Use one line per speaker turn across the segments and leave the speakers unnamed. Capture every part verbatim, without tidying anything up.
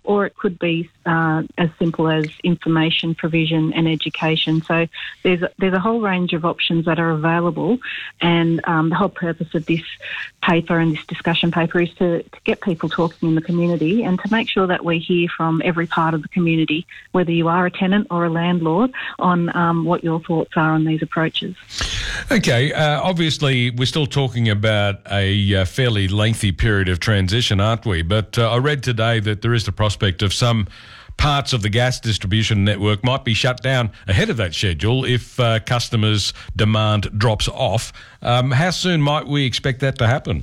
or it could be uh, as simple as information provision and education. So there's a, there's a whole range of options that are available, and um, the whole purpose of this paper and this discussion paper is to, to get people talking in the community and to make sure that we hear from every part of the community, whether you are a tenant or a landlord, on um, what your thoughts are on these approaches.
Okay, uh, obviously we're still talking about a uh, fairly lengthy period of transition, aren't we? But uh, I read today that there is the prospect of some parts of the gas distribution network might be shut down ahead of that schedule if uh, customers' demand drops off. Um, how soon might we expect that to happen?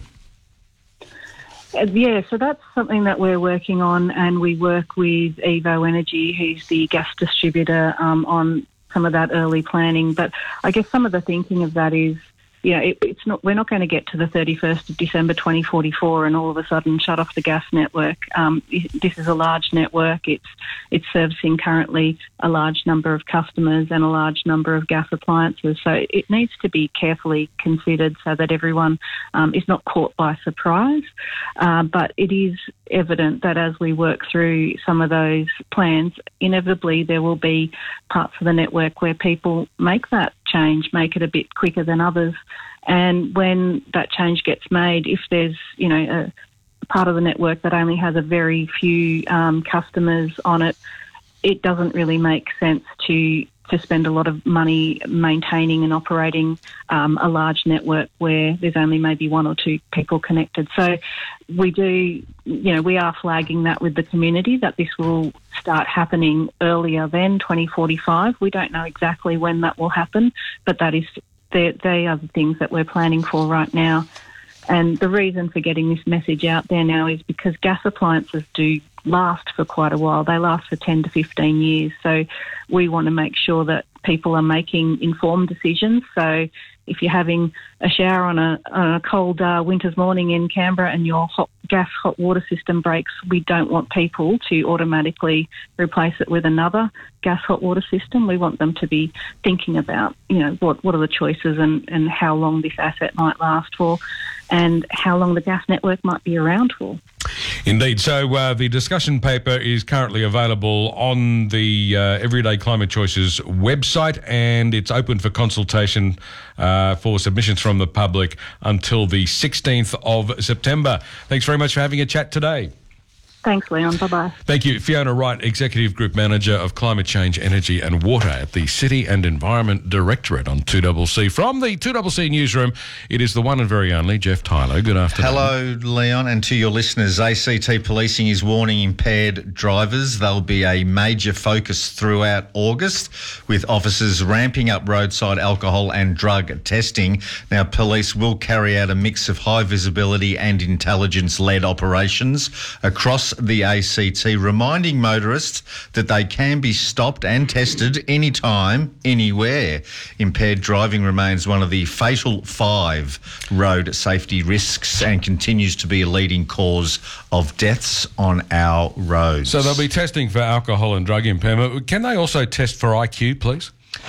Uh, yeah, so that's something that we're working on, and we work with Evo Energy, who's the gas distributor, um, on some of that early planning. But I guess some of the thinking of that is, you know, it, it's not. We're not going to get to the thirty-first of December twenty forty-four and all of a sudden shut off the gas network. Um, this is a large network. It's it's servicing currently a large number of customers and a large number of gas appliances. So it needs to be carefully considered so that everyone um, is not caught by surprise. Uh, but it is evident that as we work through some of those plans, inevitably there will be parts of the network where people make that change, make it a bit quicker than others. And when that change gets made, if there's, you know, a part of the network that only has a very few um, customers on it, it doesn't really make sense to to spend a lot of money maintaining and operating um, a large network where there's only maybe one or two people connected. So we do, you know, we are flagging that with the community, that this will start happening earlier than twenty forty-five. We don't know exactly when that will happen, but that is, they, they are the things that we're planning for right now. And the reason for getting this message out there now is because gas appliances do last for quite a while. They last for ten to fifteen years. So we want to make sure that people are making informed decisions. So if you're having a shower on a, on a cold uh, winter's morning in Canberra and your hot gas hot water system breaks, we don't want people to automatically replace it with another gas hot water system. We want them to be thinking about, you know, what, what are the choices and, and how long this asset might last for and how long the gas network might be around for.
Indeed. So uh, the discussion paper is currently available on the uh, Everyday Climate Choices website, and it's open for consultation uh, for submissions from the public until the sixteenth of September. Thanks very much for having a chat today.
Thanks, Leon. Bye-bye.
Thank you. Fiona Wright, Executive Group Manager of Climate Change, Energy and Water at the City and Environment Directorate on two C C. From the two C C newsroom, it is the one and very only Jeff Tyler. Good afternoon.
Hello, Leon, and to your listeners, A C T Policing is warning impaired drivers. There'll be a major focus throughout August with officers ramping up roadside alcohol and drug testing. Now, police will carry out a mix of high visibility and intelligence-led operations across the A C T, reminding motorists that they can be stopped and tested anytime, anywhere. Impaired driving remains one of the fatal five road safety risks and continues to be a leading cause of deaths on our roads.
So they'll be testing for alcohol and drug impairment. Can they also test for I Q, please?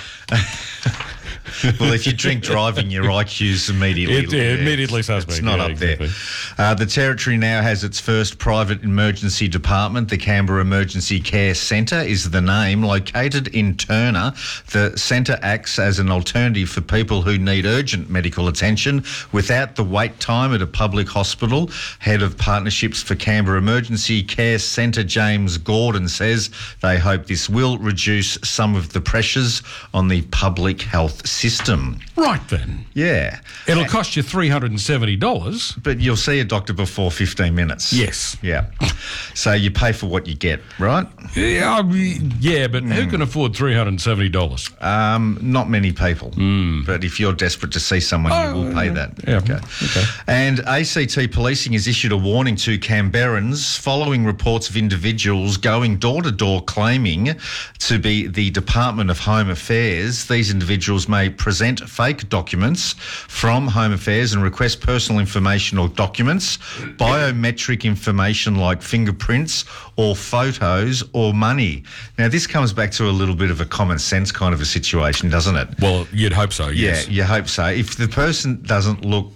Well, if you drink driving, your I Q's immediately...
It, it immediately suspect.
It's not
yeah,
up
exactly.
there. Uh, the Territory now has its first private emergency department. The Canberra Emergency Care Centre is the name. Located in Turner, the centre acts as an alternative for people who need urgent medical attention without the wait time at a public hospital. Head of Partnerships for Canberra Emergency Care Centre, James Gordon, says they hope this will reduce some of the pressures on the public health system.
Right then.
Yeah.
It'll cost you three hundred seventy dollars.
But you'll see a doctor before fifteen minutes.
Yes.
Yeah. So you pay for what you get, right?
Yeah, I mean, yeah, but mm. who can afford three hundred seventy dollars?
Um, not many people.
Mm.
But if you're desperate to see someone,
oh,
you will pay
yeah.
that.
Yeah.
Okay.
okay.
And A C T Policing has issued a warning to Canberrans following reports of individuals going door-to-door claiming to be the Department of Home Affairs. These individuals may present fake documents from Home Affairs and request personal information or documents, biometric information like fingerprints or photos or money. Now, this comes back to a little bit of a common sense kind of a situation, doesn't it?
Well, you'd hope so, yes.
Yeah, you hope so. If the person doesn't look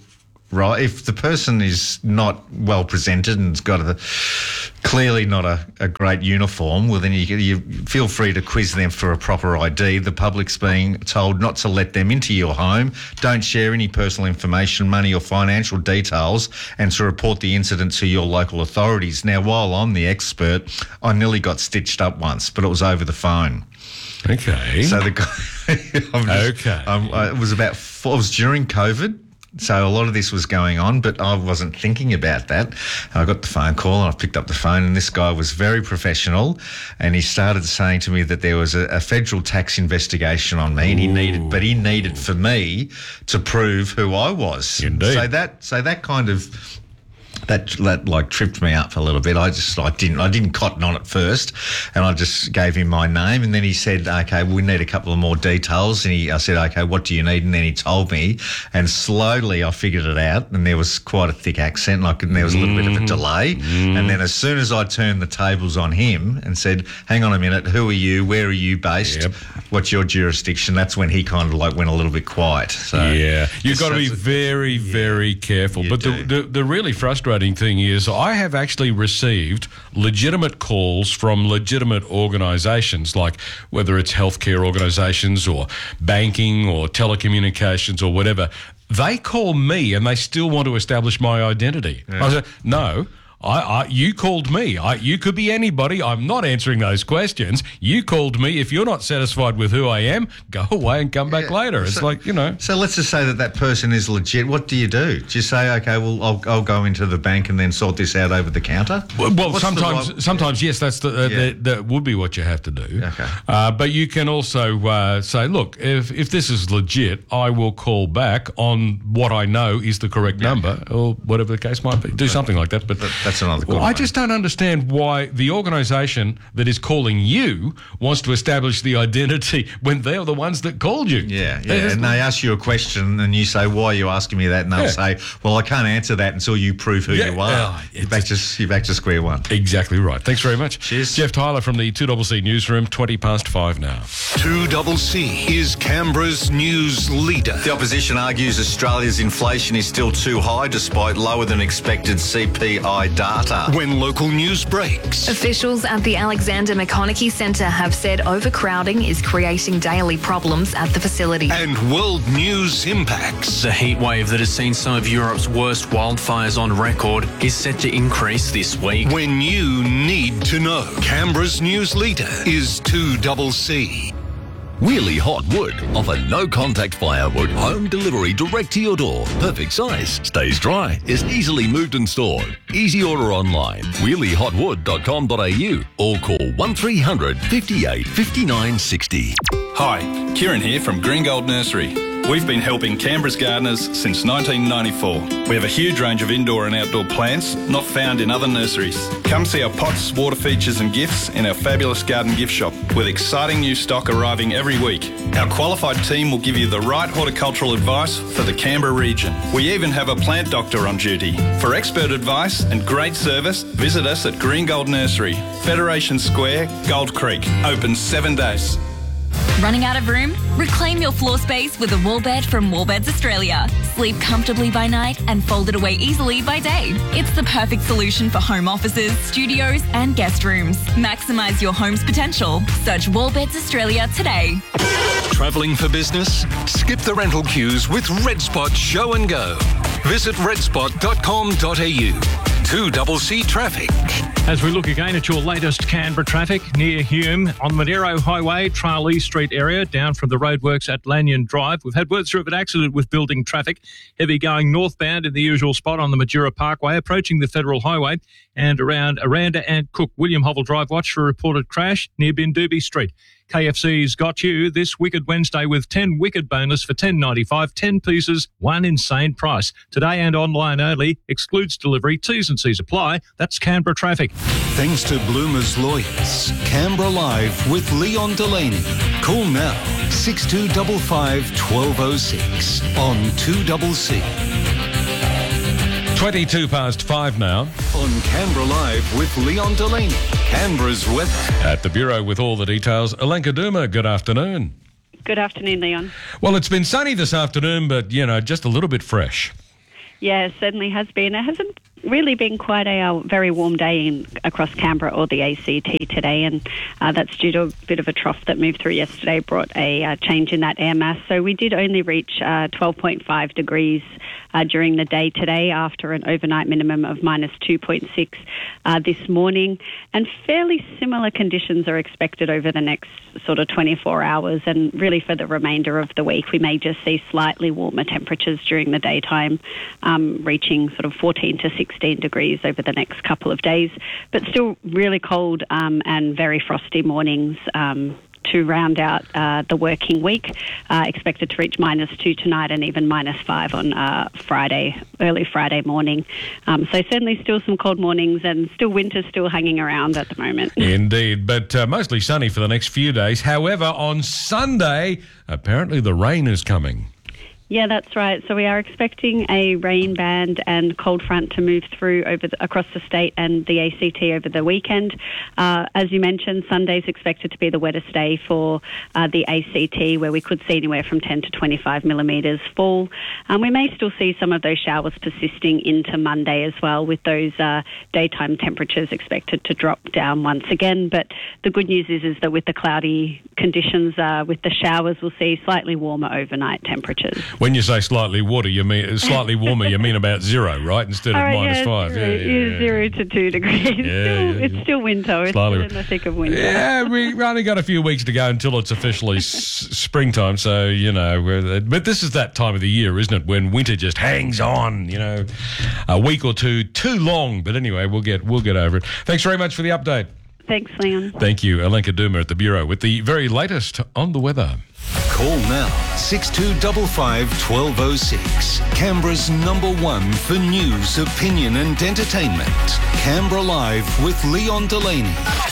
right? If the person is not well presented and's got a clearly not a, a great uniform, well, then you, you feel free to quiz them for a proper I D. The public's being told not to let them into your home, don't share any personal information, money or financial details, and to report the incident to your local authorities. Now, while I'm the expert, I nearly got stitched up once, but it was over the phone.
Okay.
So the guy... I'm just,
okay.
I'm, I, it was about... Four, it was during COVID. So a lot of this was going on, but I wasn't thinking about that. I got the phone call and I picked up the phone, and this guy was very professional, and he started saying to me that there was a, a federal tax investigation on me, and he needed, but he needed for me to prove who I was.
Indeed.
So that, so that kind of. That, that like tripped me up a little bit. I just I didn't I didn't cotton on at first, and I just gave him my name, and then he said, "Okay, we need a couple of more details." And he, I said, "Okay, what do you need?" And then he told me, and slowly I figured it out. And there was quite a thick accent, like and there was a little mm. bit of a delay. Mm. And then as soon as I turned the tables on him and said, "Hang on a minute, who are you? Where are you based?
Yep.
What's your jurisdiction?" That's when he kind of like went a little bit quiet. So
yeah, you've got to be very, yeah, very careful. But the, the the really frustrating thing is I have actually received legitimate calls from legitimate organisations, like whether it's healthcare organisations or banking or telecommunications or whatever. They call me and they still want to establish my identity. Yeah. I said, no. I, I, you called me. I, you could be anybody. I'm not answering those questions. You called me. If you're not satisfied with who I am, go away and come back yeah. later. It's
so,
like, you know.
So let's just say that that person is legit. What do you do? Do you say, okay, well, I'll, I'll go into the bank and then sort this out over the counter?
Well, well sometimes, right? sometimes yes, that's the, uh, yeah. the, that would be what you have to do.
Okay.
Uh, but you can also uh, say, look, if if this is legit, I will call back on what I know is the correct yeah. number, or whatever the case might be. Do something like that. But
that's another good
well,
one.
I just don't understand why the organisation that is calling you wants to establish the identity when they're the ones that called you.
Yeah, yeah. And they ask you a question and you say, why are you asking me that? And they'll yeah. say, well, I can't answer that until you prove who yeah. you are. Uh, you're, back to, you're back to square one.
Exactly right. Thanks very much.
Cheers.
Jeff Tyler from the two C C Newsroom, twenty past five now.
two C C is Canberra's news leader.
The opposition argues Australia's inflation is still too high despite lower than expected C P I data.
When local news breaks.
Officials at the Alexander McConaughey Centre have said overcrowding is creating daily problems at the facility.
And world news impacts.
The heat wave that has seen some of Europe's worst wildfires on record is set to increase this week.
When you need to know, Canberra's news leader is two C C.
Wheelie Hot Wood offer no-contact firewood home delivery direct to your door. Perfect size, stays dry, is easily moved and stored. Easy order online, wheelie hot wood dot com dot a u or call one three hundred, fifty-eight, fifty-nine, sixty.
Hi, Kieran here from Green Gold Nursery. We've been helping Canberra's gardeners since nineteen ninety-four. We have a huge range of indoor and outdoor plants not found in other nurseries. Come see our pots, water features and gifts in our fabulous garden gift shop with exciting new stock arriving every week. Our qualified team will give you the right horticultural advice for the Canberra region. We even have a plant doctor on duty. For expert advice and great service, visit us at Green Gold Nursery, Federation Square, Gold Creek. Open seven days.
Running out of room? Reclaim your floor space with a wall bed from Wallbeds Australia. Sleep comfortably by night and fold it away easily by day. It's the perfect solution for home offices, studios and guest rooms. Maximise your home's potential. Search Wallbeds Australia today.
Travelling for business? Skip the rental queues with Red Spot Show and Go. Visit red spot dot com dot a u. two C C traffic.
As we look again at your latest Canberra traffic near Hume on Monero Highway, Tralee Street area, down from the roadworks at Lanyon Drive. We've had word through of an accident with building traffic. Heavy going northbound in the usual spot on the Majura Parkway, approaching the Federal Highway, and around Aranda and Cook. William Hovell Drive, watch for a reported crash near Bindubi Street. K F C's got you this Wicked Wednesday with ten Wicked bonus for ten ninety-five, ten pieces, one insane price. Today and online only, excludes delivery, T's and C's apply. That's Canberra traffic.
Thanks to Bloomer's Lawyers, Canberra Live with Leon Delaney. Call now, six two five five, one two oh six on two C C.
twenty-two past five now.
On Canberra Live with Leon Delaney, Canberra's weather.
At the Bureau with all the details, Alenka Duma, good afternoon.
Good afternoon, Leon.
Well, it's been sunny this afternoon, but, you know, just a little bit fresh.
Yeah, it certainly has been. It hasn't really been quite a uh, very warm day in, across Canberra or the A C T today, and uh, that's due to a bit of a trough that moved through yesterday, brought a uh, change in that air mass. So we did only reach uh, twelve point five degrees uh, during the day today after an overnight minimum of minus two point six uh, this morning, and fairly similar conditions are expected over the next sort of twenty-four hours, and really for the remainder of the week we may just see slightly warmer temperatures during the daytime, um, reaching sort of fourteen to sixteen degrees over the next couple of days, but still really cold um, and very frosty mornings um, to round out uh, the working week. Uh, expected to reach minus two tonight and even minus five on uh, Friday, early Friday morning. Um, so certainly still some cold mornings and still winter still hanging around at the moment.
Indeed, but uh, mostly sunny for the next few days. However, on Sunday, apparently the rain is coming.
Yeah, that's right. So we are expecting a rain band and cold front to move through over the, across the state and the A C T over the weekend. Uh, as you mentioned, Sunday's expected to be the wettest day for uh, the A C T, where we could see anywhere from ten to twenty-five millimetres fall. Um, we may still see some of those showers persisting into Monday as well, with those uh, daytime temperatures expected to drop down once again. But the good news is, is that with the cloudy conditions, uh, with the showers, we'll see slightly warmer overnight temperatures.
When you say slightly water, you mean slightly warmer. You mean about zero, right? Instead of
right,
minus
yeah,
five.
Zero,
yeah, yeah, yeah.
zero to two degrees.
Yeah,
still,
yeah,
it's
yeah.
still winter. It's
Slightly-
still in the thick of winter.
Yeah, we've only got a few weeks to go until it's officially s- springtime. So you know, we're, but this is that time of the year, isn't it? When winter just hangs on. You know, a week or two too long. But anyway, we'll get we'll get over it. Thanks very much for the update.
Thanks, Leon.
Thank you, Alenka Duma at the Bureau with the very latest on the weather.
Call now six two five five, one two oh six. Canberra's number one for news, opinion and entertainment. Canberra Live with Leon Delaney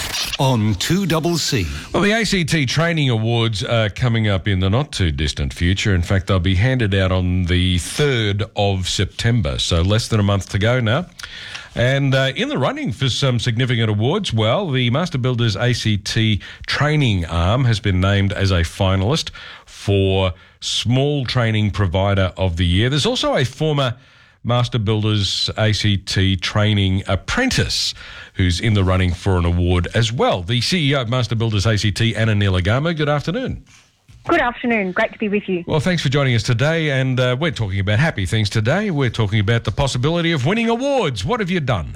on two C C.
Well, the A C T Training Awards are coming up in the not too distant future. In fact, they'll be handed out on the third of September, so less than a month to go now. And uh, in the running for some significant awards, well, the Master Builders A C T training arm has been named as a finalist for Small Training Provider of the Year. There's also a former Master Builders A C T training apprentice who's in the running for an award as well. The C E O of Master Builders A C T, Anna Nilagama, good afternoon.
Good afternoon. Great to be with you.
Well, thanks for joining us today, and uh, we're talking about happy things today. We're talking about the possibility of winning awards. What have you done?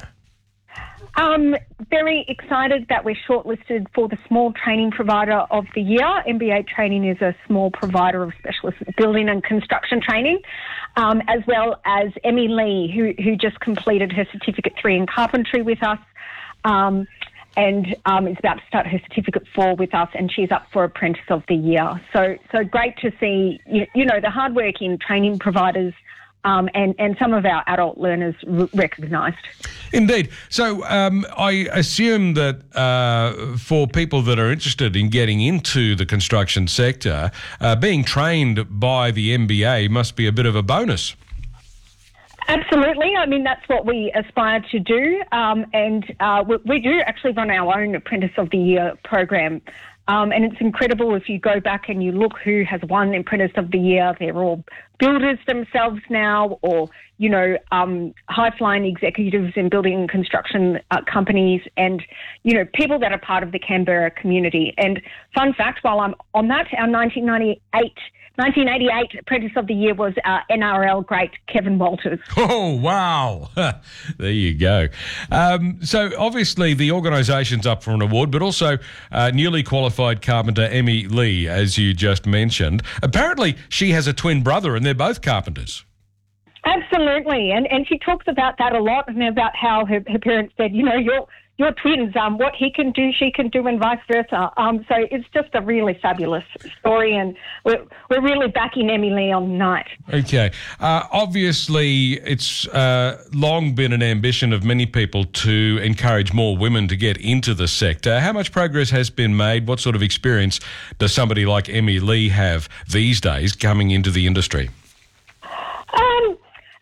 Um, very excited that we're shortlisted for the Small Training Provider of the Year. M B A Training is a small provider of specialist building and construction training, um, as well as Emmy Lee, who, who just completed her Certificate three in Carpentry with us. Um, and um, is about to start her Certificate four with us, and she's up for Apprentice of the Year. So so great to see, you, you know, the hardworking training providers um, and, and some of our adult learners r- recognised.
Indeed. So um, I assume that uh, for people that are interested in getting into the construction sector, uh, being trained by the M B A must be a bit of a bonus.
Absolutely. I mean, that's what we aspire to do. Um, and uh, we, we do actually run our own Apprentice of the Year program. Um, and it's incredible if you go back and you look who has won Apprentice of the Year. They're all builders themselves now, or, you know, um, high-flying executives in building and construction uh, companies, and, you know, people that are part of the Canberra community. And fun fact, while I'm on that, our nineteen ninety-eight nineteen eighty-eight Apprentice of the Year was uh, N R L great Kevin Walters.
Oh, wow. There you go. Um, so obviously the organisation's up for an award, but also uh, newly qualified carpenter Emmy Lee, as you just mentioned. Apparently she has a twin brother and they're both carpenters.
Absolutely. And and she talks about that a lot, and about how her, her parents said, you know, you're Your twins, um, what he can do, she can do, and vice versa. Um, so it's just a really fabulous story, and we're, we're really backing Emmy Lee on night.
Okay. Uh, obviously, it's uh, long been an ambition of many people to encourage more women to get into the sector. How much progress has been made? What sort of experience does somebody like Emmy Lee have these days coming into the industry?
Um, uh,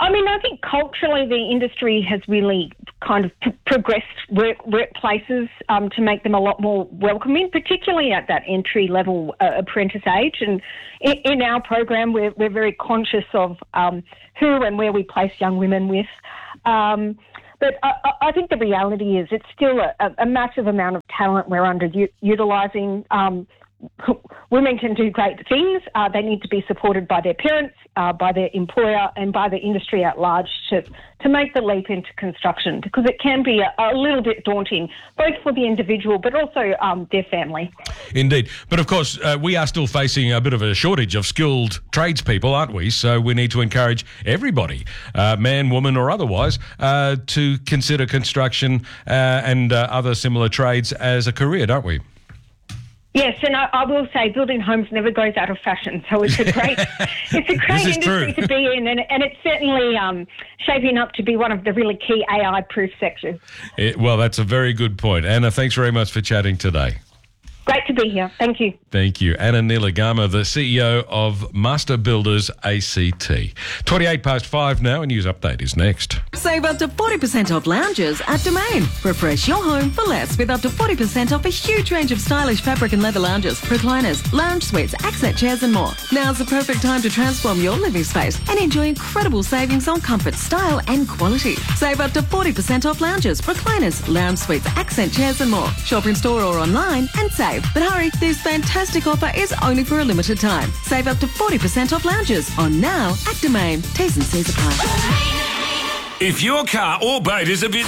I mean, I think culturally the industry has really kind of p- progressed work, workplaces um, to make them a lot more welcoming, particularly at that entry-level uh, apprentice age. And in, in our program, we're, we're very conscious of um, who and where we place young women with. Um, but I, I think the reality is it's still a, a massive amount of talent we're underutilising. Um, women can do great things. Uh, they need to be supported by their parents, uh, by their employer and by the industry at large to, to make the leap into construction, because it can be a, a little bit daunting, both for the individual but also um, their family.
Indeed. But of course, uh, we are still facing a bit of a shortage of skilled tradespeople, aren't we? So we need to encourage everybody, uh, man, woman or otherwise, uh, to consider construction uh, and uh, other similar trades as a career, don't we?
Yes, and I, I will say building homes never goes out of fashion, so it's a great it's a great industry true. to be in, and, and it's certainly um, shaping up to be one of the really key A I-proof sectors.
It, well, that's a very good point. Anna, thanks very much for chatting today.
Great to be here. Thank you.
Thank you. Anna Nilagama, the C E O of Master Builders A C T. twenty-eight past five now, a news update is next.
Save up to forty percent off lounges at Domain. Refresh your home for less with up to forty percent off a huge range of stylish fabric and leather lounges, recliners, lounge suites, accent chairs and more. Now's the perfect time to transform your living space and enjoy incredible savings on comfort, style and quality. Save up to forty percent off lounges, recliners, lounge suites, accent chairs and more. Shop in store or online and save. But hurry, this fantastic offer is only for a limited time. Save up to forty percent off lounges on now at Domain. T's and C's apply.
If your car or boat is a bit...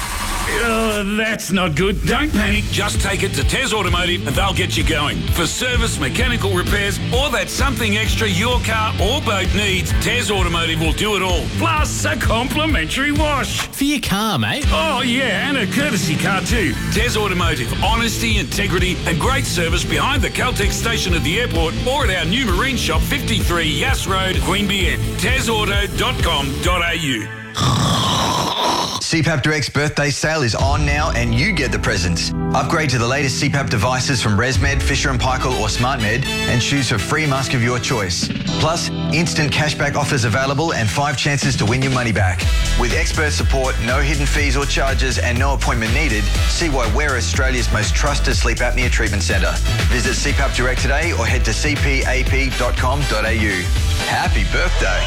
Oh, that's not good. Don't panic. Just take it to Tez Automotive and they'll get you going. For service, mechanical repairs, or that something extra your car or boat needs, Tez Automotive will do it all. Plus a complimentary wash.
For your car, mate.
Oh, yeah, and a courtesy car too. Tez Automotive. Honesty, integrity and great service behind the Caltex station at the airport or at our new marine shop, fifty-three Yass Road, Queanbeyan. tez auto dot com dot a u.
C PAP Direct's birthday sale is on now and you get the presents. Upgrade to the latest C PAP devices from ResMed, Fisher and Paykel or SmartMed and choose a free mask of your choice. Plus, instant cashback offers available and five chances to win your money back. With expert support, no hidden fees or charges and no appointment needed, see why we're Australia's most trusted sleep apnea treatment centre. Visit C PAP Direct today or head to c p a p dot com dot a u. Happy birthday.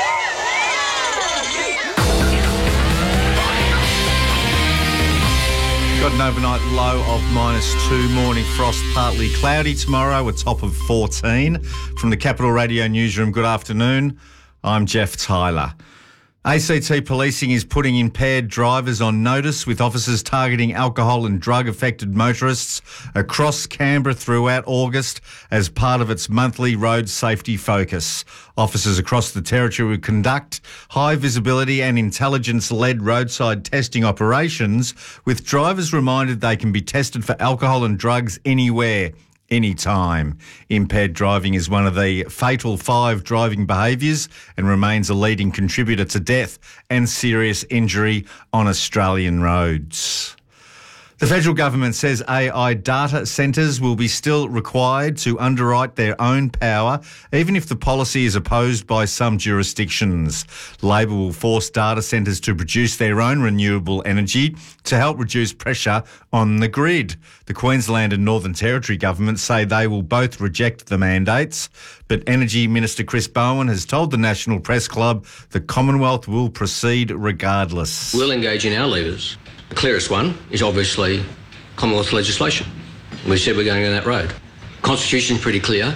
Got an overnight low of minus two, morning frost, partly cloudy tomorrow, a top of fourteen. From the Capital Radio Newsroom, good afternoon. I'm Jeff Tyler. A C T Policing is putting impaired drivers on notice, with officers targeting alcohol and drug-affected motorists across Canberra throughout August as part of its monthly road safety focus. Officers across the territory will conduct high-visibility and intelligence-led roadside testing operations, with drivers reminded they can be tested for alcohol and drugs anywhere, anytime. Impaired driving is one of the fatal five driving behaviours and remains a leading contributor to death and serious injury on Australian roads. The federal government says A I data centres will be still required to underwrite their own power, even if the policy is opposed by some jurisdictions. Labor will force data centres to produce their own renewable energy to help reduce pressure on the grid. The Queensland and Northern Territory governments say they will both reject the mandates, but Energy Minister Chris Bowen has told the National Press Club the Commonwealth will proceed regardless.
We'll engage in our levers. The clearest one is obviously Commonwealth legislation. We said we're going down that road. The Constitution's pretty clear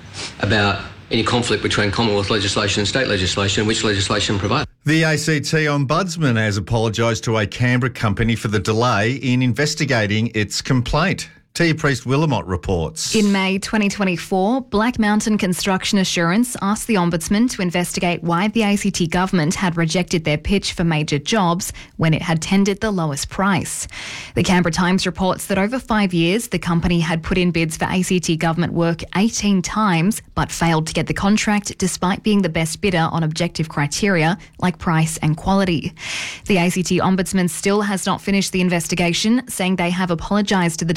about any conflict between Commonwealth legislation and state legislation and which legislation prevails.
The A C T Ombudsman has apologised to a Canberra company for the delay in investigating its complaint. Tia Priest-Willamot reports.
In May twenty twenty-four, Black Mountain Construction Assurance asked the Ombudsman to investigate why the A C T government had rejected their pitch for major jobs when it had tendered the lowest price. The Canberra Times reports that over five years, the company had put in bids for A C T government work eighteen times, but failed to get the contract despite being the best bidder on objective criteria like price and quality. The A C T Ombudsman still has not finished the investigation, saying they have apologised to the directors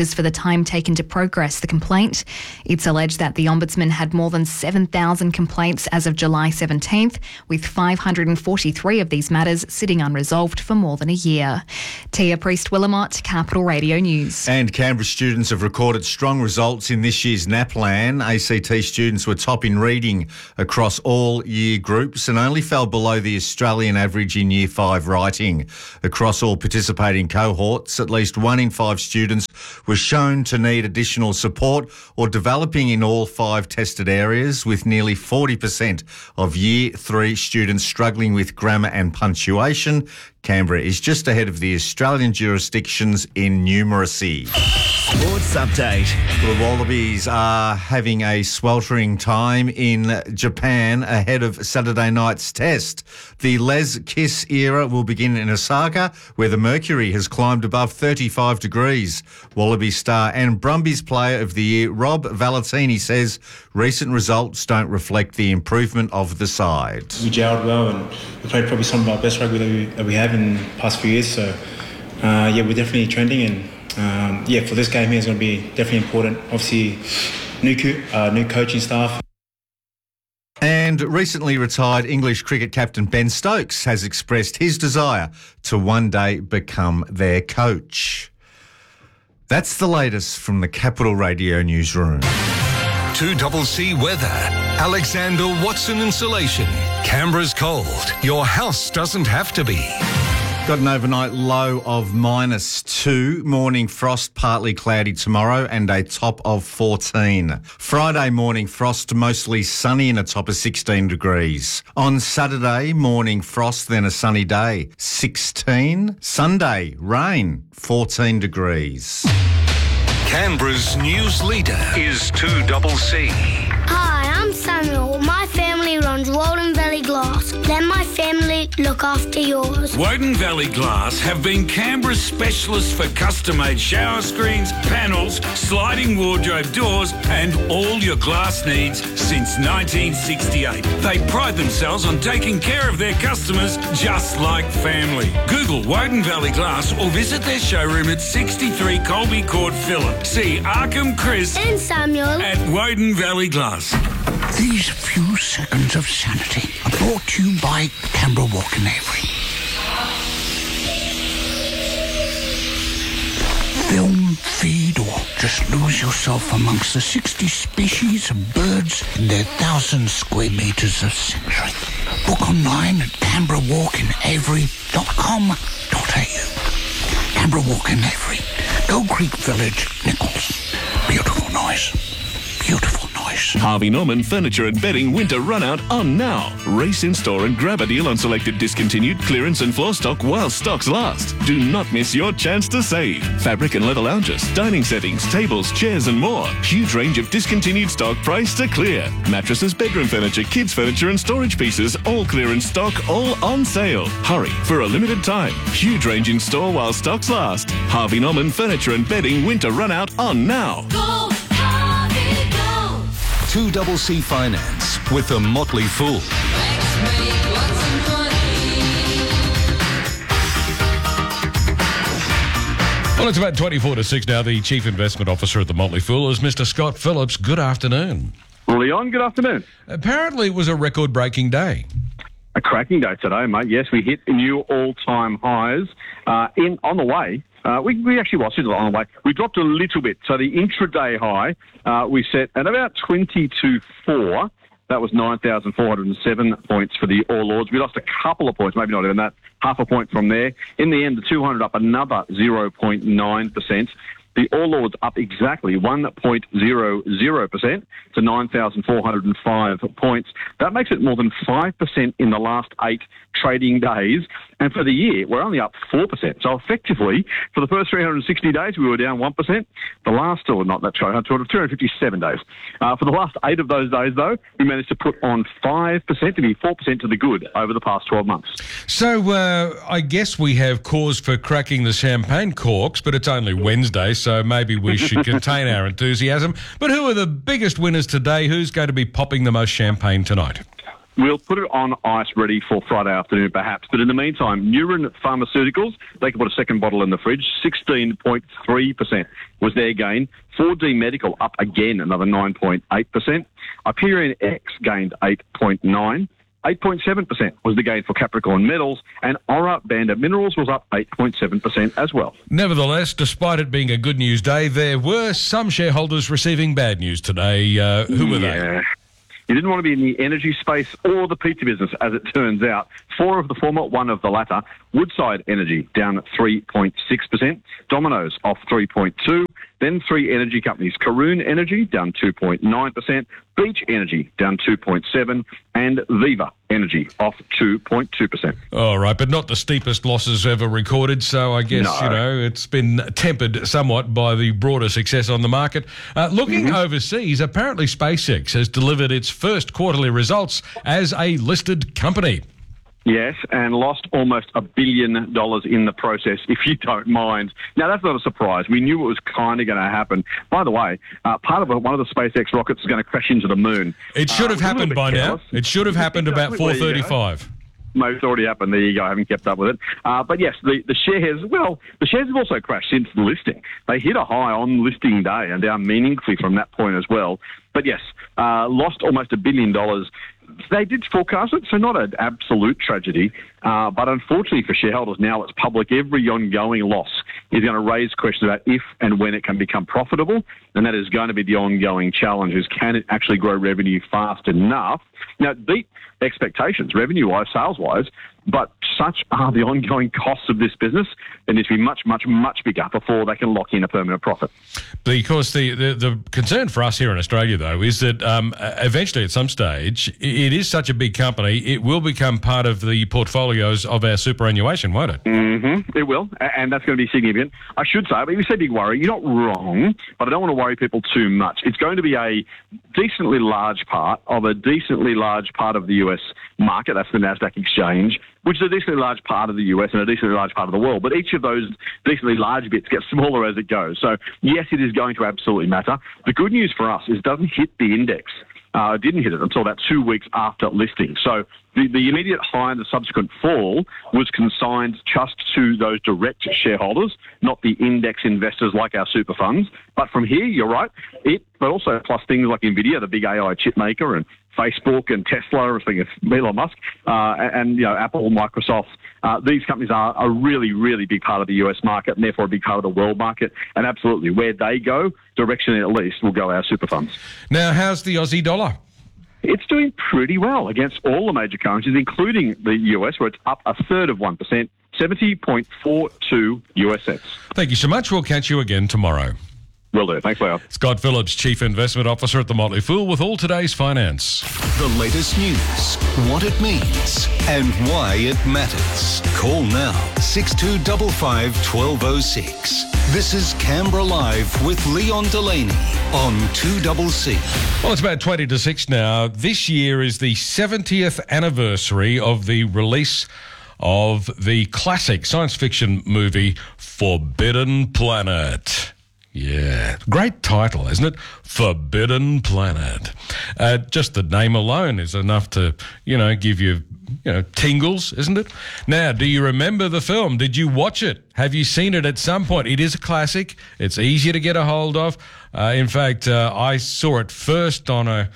apologises for the time taken to progress the complaint. It's alleged that the Ombudsman had more than seven thousand complaints as of July seventeenth, with five hundred forty-three of these matters sitting unresolved for more than a year. Tia Priest-Willamot, Capital Radio News.
And Canberra students have recorded strong results in this year's NAPLAN. A C T students were top in reading across all year groups and only fell below the Australian average in Year five writing. Across all participating cohorts, at least one in five students were shown to need additional support or developing in all five tested areas, with nearly forty percent of Year three students struggling with grammar and punctuation. Canberra is just ahead of the Australian jurisdictions in numeracy.
Sports update.
The Wallabies are having a sweltering time in Japan ahead of Saturday night's test. The Les Kiss era will begin in Osaka, where the mercury has climbed above thirty-five degrees. Wallaby star and Brumbies Player of the Year Rob Valentini says recent results don't reflect the improvement of the side.
We gelled well and we played probably some of our best rugby that we, that we have in the past few years. So, uh, yeah, we're definitely trending and Um, yeah, for this game here, it's going to be definitely important. Obviously, new co- uh, new coaching staff.
And recently retired English cricket captain Ben Stokes has expressed his desire to one day become their coach. That's the latest from the Capital Radio newsroom.
two C weather. Alexander Watson Insulation. Canberra's cold. Your house doesn't have to be.
Got an overnight low of minus two, morning frost, partly cloudy tomorrow and a top of fourteen. Friday morning frost, mostly sunny and a top of sixteen degrees. On Saturday, morning frost, then a sunny day, sixteen. Sunday, rain, fourteen degrees.
Canberra's news leader is two C.
Hi, I'm Samuel. My family runs Walden Valley Glass. Let my family look after yours.
Woden Valley Glass have been Canberra's specialists for custom-made shower screens, panels, sliding wardrobe doors and all your glass needs since nineteen sixty-eight. They pride themselves on taking care of their customers just like family. Google Woden Valley Glass or visit their showroom at sixty-three Colby Court, Phillip. See Arkham Chris
and Samuel
at Woden Valley Glass.
These few seconds of sanity are brought to you by Canberra Walk and Avery. Film, feed, or just lose yourself amongst the sixty species of birds in their thousand square metres of sanctuary. Book online at canberra walk and avery dot com dot a u. Canberra Walk and Avery, Gold Creek Village, Nichols. Beautiful noise. Beautiful noise.
Harvey Norman Furniture and Bedding Winter Run Out on now. Race in store and grab a deal on selected discontinued clearance and floor stock while stocks last. Do not miss your chance to save. Fabric and leather lounges, dining settings, tables, chairs and more. Huge range of discontinued stock priced to clear. Mattresses, bedroom furniture, kids furniture and storage pieces, all clearance stock, all on sale. Hurry for a limited time. Huge range in store while stocks last. Harvey Norman Furniture and Bedding Winter Run Out on now.
Go, Harvey, go! two C Finance with the Motley Fool.
Well, it's about twenty-four to six now. The Chief Investment Officer at the Motley Fool is Mister Scott Phillips. Good afternoon.
Leon, good afternoon.
Apparently it was a record-breaking day.
A cracking day today, mate. Yes, we hit new all-time highs. Uh, in on the way, uh, we, we actually watched it on the way. We dropped a little bit. So the intraday high uh, we set at about twenty-two four. That was nine thousand four hundred seven points for the All Ords. We lost a couple of points, maybe not even that, half a point from there. In the end, the two hundred up another zero point nine percent. The All Ords up exactly one point zero zero percent to nine thousand four hundred five points. That makes it more than five percent in the last eight trading days. And for the year, we're only up four percent. So effectively, for the first three hundred sixty days, we were down one percent. The last, or not that trade, two hundred fifty-seven days. Uh, for the last eight of those days, though, we managed to put on five percent, to be four percent to the good over the past twelve months.
So uh, I guess we have cause for cracking the champagne corks, but it's only Wednesday, so maybe we should contain our enthusiasm. But who are the biggest winners today? Who's going to be popping the most champagne tonight?
We'll put it on ice ready for Friday afternoon, perhaps. But in the meantime, Neuron Pharmaceuticals, they can put a second bottle in the fridge. sixteen point three percent was their gain. four D Medical up again, another nine point eight percent. Hyperion X gained eight point nine percent. eight point seven percent was the gain for Capricorn Metals, and Ora Banda Minerals was up eight point seven percent as well.
Nevertheless, despite it being a good news day, there were some shareholders receiving bad news today. Uh, who were
yeah.
they?
You didn't want to be in the energy space or the pizza business, as it turns out. Four of the former, one of the latter. Woodside Energy down three point six percent. Domino's off three point two percent. Then three energy companies. Karoon Energy down two point nine percent. Beach Energy down two point seven percent. And Viva Energy off two point two percent.
All right, but not the steepest losses ever recorded. So I guess,
No.
you know, it's been tempered somewhat by the broader success on the market. Uh, looking
Mm-hmm.
overseas, apparently SpaceX has delivered its first quarterly results as a listed company.
Yes, and lost almost a billion dollars in the process, if you don't mind. Now, that's not a surprise. We knew it was kind of going to happen. By the way, uh, part of a, one of the SpaceX rockets is going to crash into the moon.
It should
Uh,
have
a little
happened
bit
by
careless.
now. It should have happened about
There
four
you go.
thirty-five.
Maybe it's already happened. There you go. I haven't kept up with it. Uh, but yes, the, the shares, well, the shares have also crashed since the listing. They hit a high on listing day and down meaningfully from that point as well. But yes, uh, lost almost a billion dollars. They did forecast it, so not an absolute tragedy. Uh, but unfortunately for shareholders, now it's public. Every ongoing loss is going to raise questions about if and when it can become profitable. And that is going to be the ongoing challenge, is can it actually grow revenue fast enough? Now, it beat expectations, revenue-wise, sales-wise, but such are the ongoing costs of this business. It needs to be much, much, much bigger before they can lock in a permanent profit.
Because the, the, the concern for us here in Australia, though, is that um, eventually at some stage, it is such a big company, it will become part of the portfolios of our superannuation, won't it?
Mm-hmm. It will, a- and that's going to be significant. I should say, but you say big worry, you're not wrong, but I don't want to worry people too much. It's going to be a decently large part of a decently large part of the U S market, that's the NASDAQ exchange, which is a decently large part of the U S and a decently large part of the world. But each of those decently large bits gets smaller as it goes. So, yes, it is going to absolutely matter. The good news for us is it doesn't hit the index. Uh, it didn't hit it until about two weeks after listing. So the, the immediate high and the subsequent fall was consigned just to those direct shareholders, not the index investors like our super funds. But from here, you're right, it, but also plus things like NVIDIA, the big A I chip maker, and Facebook and Tesla, speaking of Elon Musk, uh, and, and you know, Apple, Microsoft. Uh, these companies are a really, really big part of the U S market and therefore a big part of the world market. And absolutely, where they go, directionally at least, will go our super funds.
Now, how's the Aussie dollar?
It's doing pretty well against all the major currencies, including the U S, where it's up a third of one percent, seventy point four two U S cents.
Thank you so much. We'll catch you again tomorrow.
Will do. Thanks, Leo.
Scott Phillips, Chief Investment Officer at the Motley Fool, with all today's finance.
The latest news, what it means, and why it matters. Call now, six two five five, one two zero six. This is Canberra Live with Leon Delaney on two C C.
Well, it's about twenty to six now. This year is the seventieth anniversary of the release of the classic science fiction movie Forbidden Planet. Yeah, great title, isn't it? Forbidden Planet. Uh, just the name alone is enough to, you know, give you, you know, tingles, isn't it? Now, do you remember the film? Did you watch it? Have you seen it at some point? It is a classic. It's easy to get a hold of. Uh, in fact, uh, I saw it first on a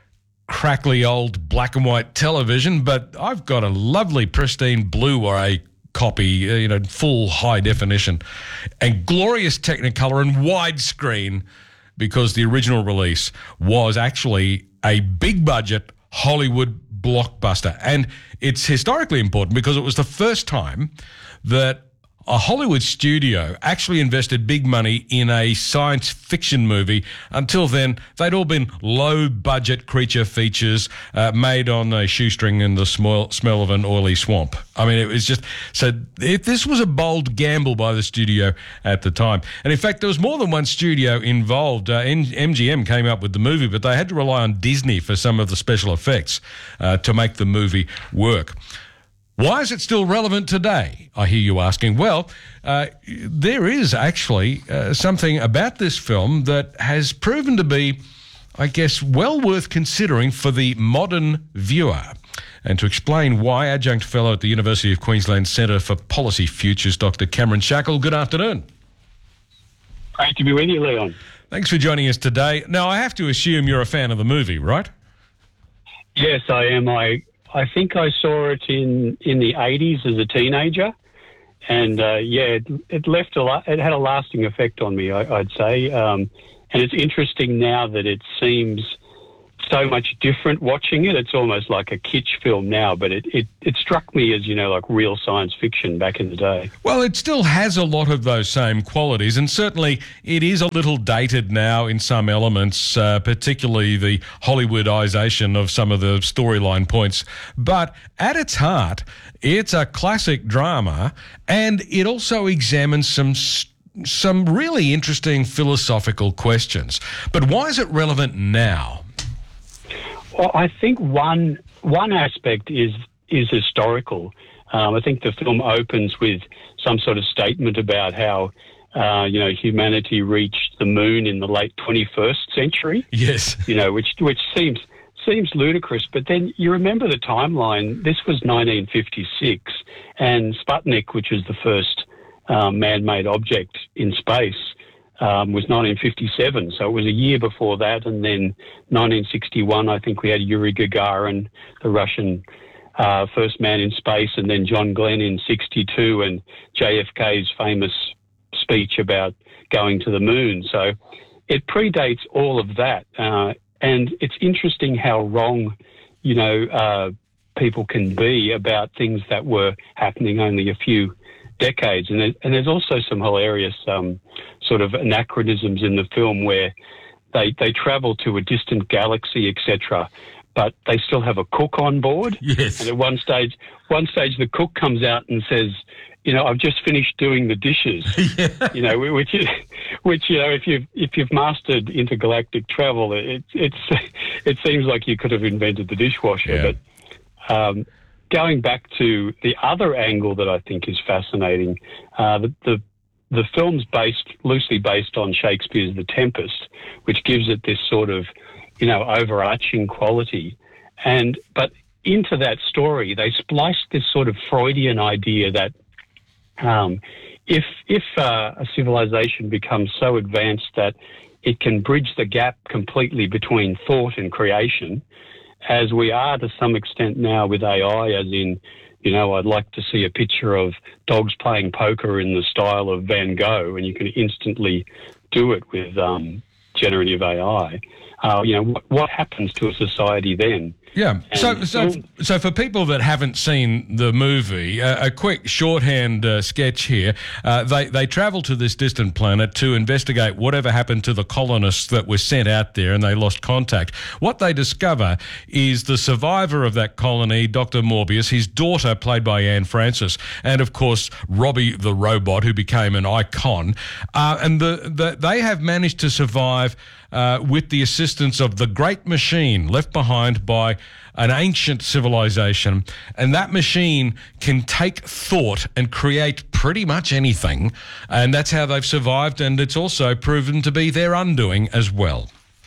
crackly old black and white television, but I've got a lovely pristine Blu-ray copy, uh, you know, full high definition and glorious Technicolor and widescreen, because the original release was actually a big budget Hollywood blockbuster. And it's historically important because it was the first time that a Hollywood studio actually invested big money in a science fiction movie. Until then, they'd all been low-budget creature features uh, made on a shoestring in the smell, smell of an oily swamp. I mean, it was just... So if this was a bold gamble by the studio at the time. And in fact, there was more than one studio involved. Uh, M G M came up with the movie, but they had to rely on Disney for some of the special effects uh, to make the movie work. Why is it still relevant today, I hear you asking? Well, uh, there is actually uh, something about this film that has proven to be, I guess, well worth considering for the modern viewer. And to explain why, Adjunct Fellow at the University of Queensland Centre for Policy Futures, Doctor Cameron Shackle. Good afternoon.
Great to be with you, Leon.
Thanks for joining us today. Now, I have to assume you're a fan of the movie, right?
Yes, I am. I I think I saw it in, in the eighties as a teenager. And, uh, yeah, it, it left a la- it had a lasting effect on me, I, I'd say. Um, and it's interesting now that it seems so much different watching it. It's almost like a kitsch film now, but it, it, it struck me as, you know, like real science fiction back in the day.
Well, it still has a lot of those same qualities, and certainly it is a little dated now in some elements, uh, particularly the Hollywoodization of some of the storyline points. But at its heart, it's a classic drama, and it also examines some some really interesting philosophical questions. But why is it relevant now?
Well, I think one one aspect is is historical. Um, I think the film opens with some sort of statement about how uh, you know humanity reached the moon in the late twenty-first century.
Yes,
you know, which which seems seems ludicrous. But then you remember the timeline. This was nineteen fifty-six, and Sputnik, which was the first um, man-made object in space, Um, was nineteen fifty-seven, so it was a year before that, and then nineteen sixty-one, I think we had Yuri Gagarin, the Russian uh, first man in space, and then John Glenn in sixty-two, and J F K's famous speech about going to the moon. So it predates all of that, uh, and it's interesting how wrong, you know, uh, people can be about things that were happening only a few decades. And, there, and there's also some hilarious um, sort of anachronisms in the film where they they travel to a distant galaxy, et cetera, but they still have a cook on board.
Yes.
And at one stage, one stage the cook comes out and says, you know, I've just finished doing the dishes. Yeah. You know, which is, which you know, if you've if you've mastered intergalactic travel, it it's it seems like you could have invented the dishwasher.
Yeah.
But um, going back to the other angle that I think is fascinating, uh, the, the the film's based loosely based on Shakespeare's The Tempest, which gives it this sort of, you know, overarching quality. And but into that story, they spliced this sort of Freudian idea that um, if if uh, a civilization becomes so advanced that it can bridge the gap completely between thought and creation, as we are to some extent now with A I, as in, you know, I'd like to see a picture of dogs playing poker in the style of Van Gogh, and you can instantly do it with um, generative A I. Uh, you know, what, what happens to a society then?
Yeah. So, so, so for people that haven't seen the movie, uh, a quick shorthand uh, sketch here. Uh, they they travel to this distant planet to investigate whatever happened to the colonists that were sent out there, and they lost contact. What they discover is the survivor of that colony, Doctor Morbius, his daughter, played by Anne Francis, and of course Robbie the robot, who became an icon. Uh, and the, the they have managed to survive Uh, with the assistance of the great machine left behind by an ancient civilization. And that machine can take thought and create pretty much anything. And that's how they've survived. And it's also proven to be their undoing as well.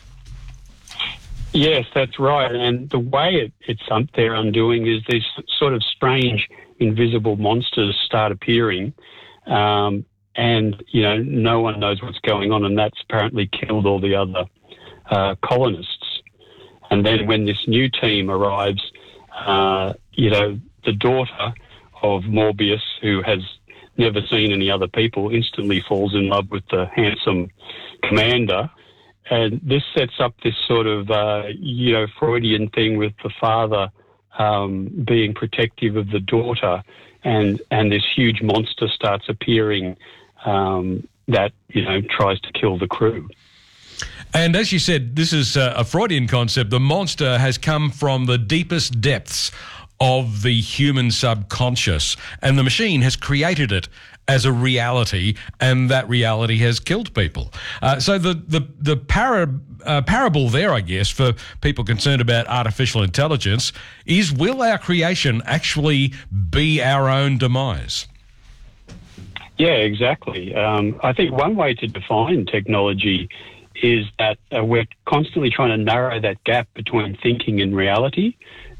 Yes, that's right. And the way it, it's um, their undoing is these sort of strange, invisible monsters start appearing. Um, And, you know, no one knows what's going on, and that's apparently killed all the other uh, colonists. And then when this new team arrives, uh, you know, the daughter of Morbius, who has never seen any other people, instantly falls in love with the handsome commander. And this sets up this sort of, uh, you know, Freudian thing with the father um, being protective of the daughter, and, and this huge monster starts appearing Um, that, you know, tries to kill the crew.
And as you said, this is uh, a Freudian concept. The monster has come from the deepest depths of the human subconscious, and the machine has created it as a reality, and that reality has killed people. Uh, so the the the para, uh, parable there, I guess, for people concerned about artificial intelligence is: will our creation actually be our own demise?
Yeah, exactly. Um, I think one way to define technology is that uh, we're constantly trying to narrow that gap between thinking and reality.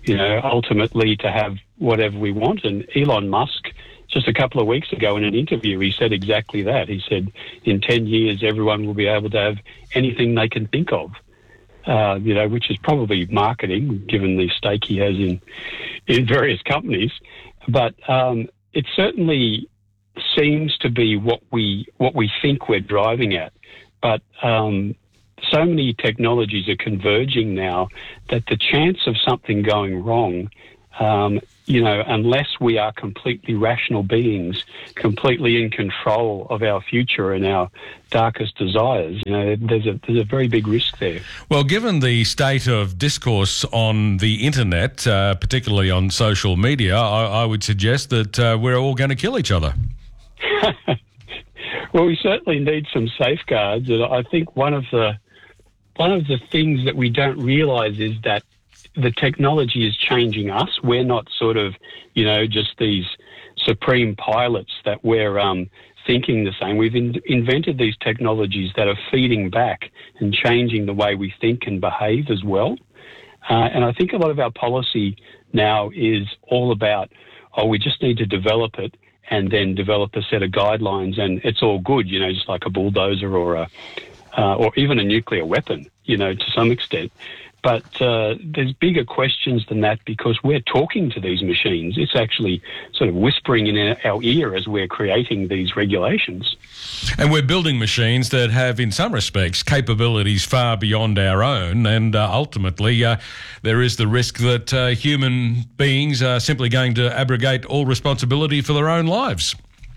you know, ultimately to have whatever we want. And Elon Musk, just a couple of weeks ago in an interview, he said exactly that. He said in ten years, everyone will be able to have anything they can think of, uh, you know, which is probably marketing, given the stake he has in, in various companies. But um, it certainly seems to be what we what we think we're driving at. But um, so many technologies are converging now that the chance of something going wrong, um, you know, unless we are completely rational beings, completely in control of our future and our darkest desires, you know, there's a there's a very big risk there.
Well, given the state of discourse on the internet, uh, particularly on social media, I, I would suggest that uh, we're all going to kill each other.
Well, we certainly need some safeguards, and I think one of the one of the things that we don't realise is that the technology is changing us. We're not sort of, you know, just these supreme pilots that we're um, thinking the same. We've in- invented these technologies that are feeding back and changing the way we think and behave as well. Uh, and I think a lot of our policy now is all about, oh, we just need to develop it and then develop a set of guidelines, and it's all good, you know, just like a bulldozer or a, uh, or even a nuclear weapon, you know, to some extent. But uh, there's bigger questions than that, because we're talking to these machines. It's actually sort of whispering in our ear as we're creating these regulations.
And we're building machines that have, in some respects, capabilities far beyond our own. And uh, ultimately, uh, there is the risk that uh, human beings are simply going to abrogate all responsibility for their own lives.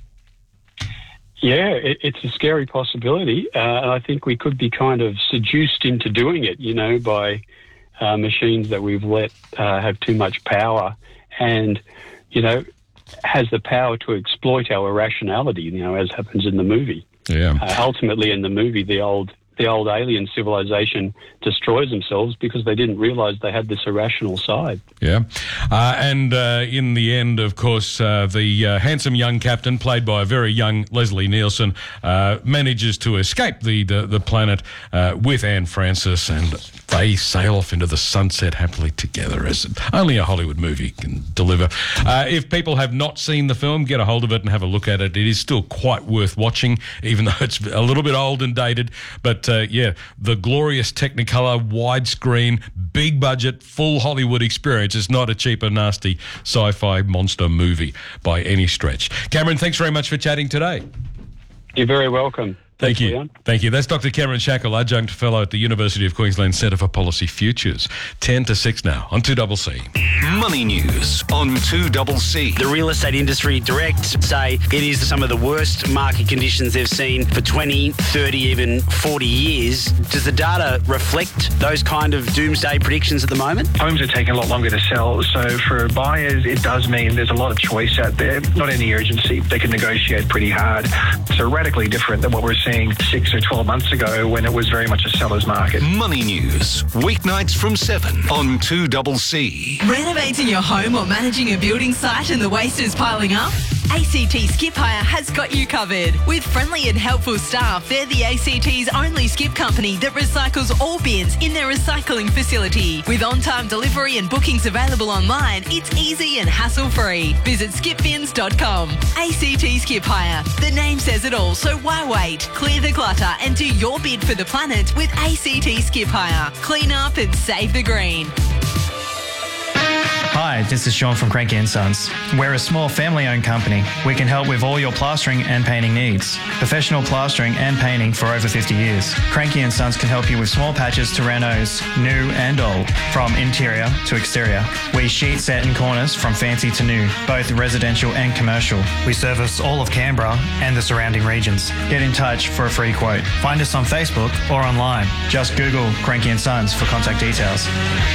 Yeah, it, it's a scary possibility. Uh, and I think we could be kind of seduced into doing it, you know, by uh, machines that we've let uh, have too much power and, you know, has the power to exploit our irrationality, you know, as happens in the movie.
Yeah.
Uh, ultimately, in the movie, the old the old alien civilization destroys themselves because they didn't realise they had this irrational side.
Yeah. Uh, and uh, in the end, of course, uh, the uh, handsome young captain, played by a very young Leslie Nielsen, uh, manages to escape the, the, the planet uh, with Anne Francis, and they sail off into the sunset happily together, as only a Hollywood movie can deliver. Uh, if people have not seen the film, get a hold of it and have a look at it. It is still quite worth watching, even though it's a little bit old and dated. But, uh, yeah, the glorious Technicolor, widescreen, big budget, full Hollywood experience. It's not a cheap and nasty sci-fi monster movie by any stretch. Cameron, thanks very much for chatting today.
You're very welcome.
Thank
Thanks,
you.
Leon.
Thank you. That's Doctor Cameron Shackle, Adjunct Fellow at the University of Queensland Centre for Policy Futures. ten to six now on two C C.
Money News on two C C.
The real estate industry direct say it is some of the worst market conditions they've seen for twenty, thirty, even forty years. Does the data reflect those kind of doomsday predictions at the moment?
Homes are taking a lot longer to sell, so for buyers it does mean there's a lot of choice out there, not any urgency. They can negotiate pretty hard. So radically different than what we're seeing six or twelve months ago when it was very much a seller's market.
Money News, weeknights from seven on two C C.
Renovating your home or managing a building site and the waste is piling up? A C T Skip Hire has got you covered. With friendly and helpful staff, they're the A C T's only skip company that recycles all bins in their recycling facility. With on-time delivery and bookings available online, it's easy and hassle-free. Visit skip bins dot com. A C T Skip Hire. The name says it all, so why wait? Clear the clutter and do your bid for the planet with A C T Skip Hire. Clean up and save the green.
Hi, this is Sean from Cranky and Sons. We're a small family-owned company. We can help with all your plastering and painting needs. Professional plastering and painting for over fifty years. Cranky and Sons can help you with small patches to renos, new and old, from interior to exterior. We sheet set in corners from fancy to new, both residential and commercial. We service all of Canberra and the surrounding regions. Get in touch for a free quote. Find us on Facebook or online. Just Google Cranky and Sons for contact details.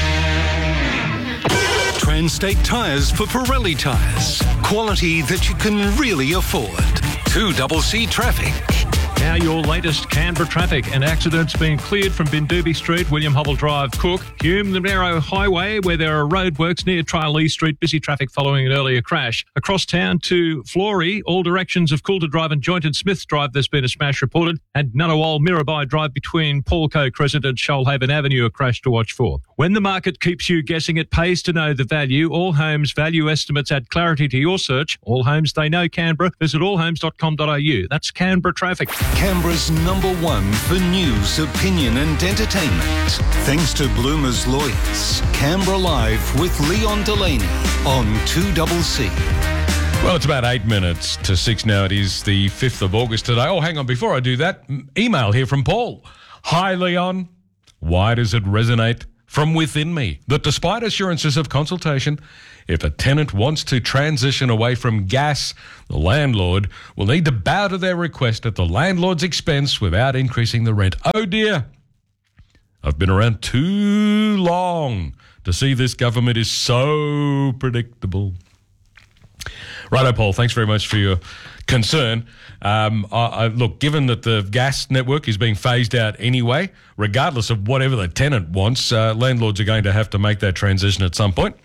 Transtate Tyres for Pirelli tyres. Quality that you can really afford. two C C traffic.
Now your latest Canberra traffic and accidents being cleared from Bindooby Street, William Hubble Drive, Cook, Hume, the Narrow Highway, where there are roadworks near Tralee Street, busy traffic following an earlier crash. Across town to Flory, all directions of Coulter Drive and Joint and Smith Drive, there's been a smash reported, and Ngunnawal Mirabai Drive between Paulco Crescent and Shoalhaven Avenue, a crash to watch for. When the market keeps you guessing, it pays to know the value. All Homes value estimates add clarity to your search. All Homes, they know Canberra. Visit all homes dot com dot a u. That's Canberra traffic.
Canberra's number one for news, opinion and entertainment. Thanks to Bloomer's Lawyers. Canberra Live with Leon Delaney on two C C.
Well, it's about eight minutes to six now. It is the fifth of August today. Oh, hang on. Before I do that, email here from Paul. Hi, Leon. Why does it resonate from within me that despite assurances of consultation, if a tenant wants to transition away from gas, the landlord will need to bow to their request at the landlord's expense without increasing the rent? Oh, dear. I've been around too long to see this government is so predictable. Righto, Paul, thanks very much for your concern. Um, I, I, look, given that the gas network is being phased out anyway, regardless of whatever the tenant wants, uh, landlords are going to have to make that transition at some point.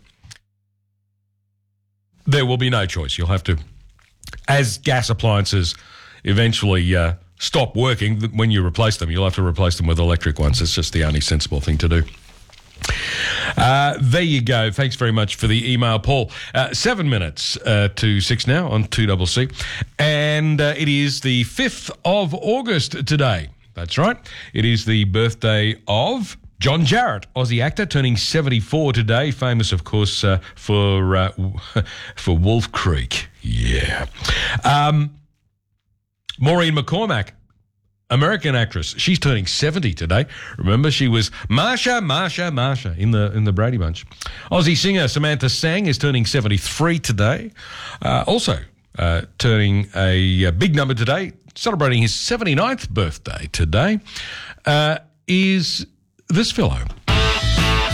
There will be no choice. You'll have to, as gas appliances eventually uh, stop working, when you replace them, you'll have to replace them with electric ones. It's just the only sensible thing to do. Uh, there you go. Thanks very much for the email, Paul. Uh, seven minutes uh, to six now on two C C. And uh, it is the fifth of August today. That's right. It is the birthday of John Jarratt, Aussie actor, turning seventy-four today. Famous, of course, uh, for uh, for Wolf Creek. Yeah. Um, Maureen McCormack, American actress. She's turning seventy today. Remember, she was Marsha, Marsha, Marsha in the in the Brady Bunch. Aussie singer Samantha Sang is turning seventy-three today. Uh, also uh, turning a, a big number today, celebrating his seventy-ninth birthday today, uh, is this fellow.